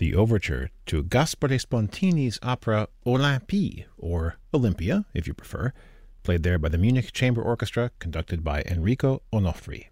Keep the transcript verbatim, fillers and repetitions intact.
the overture to Gaspare Spontini's opera Olympie, or Olympia, if you prefer, played there by the Munich Chamber Orchestra, conducted by Enrico Onofri.